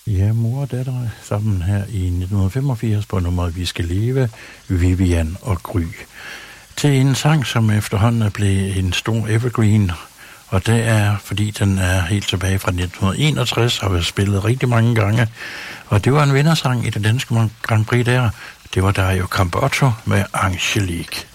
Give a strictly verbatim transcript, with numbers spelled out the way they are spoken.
Ja, mor og datter sammen her i nitten femogfirs på nummeret Vi skal leve, Vivian og Gry. Til en sang, som efterhånden er blevet en stor evergreen, og det er, fordi den er helt tilbage fra nitten enogtres, har været spillet rigtig mange gange, og det var en vindersang i det danske Grand Prix der. Det var Dario Campotto med Angelique.